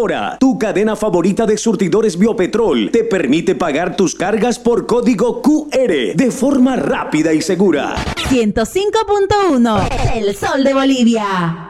Ahora, tu cadena favorita de surtidores Biopetrol te permite pagar tus cargas por código QR de forma rápida y segura. 105.1 El Sol de Bolivia.